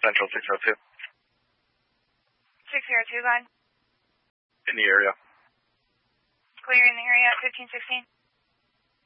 Central 602. 602, go ahead. In the area. Clear in the area at 1516.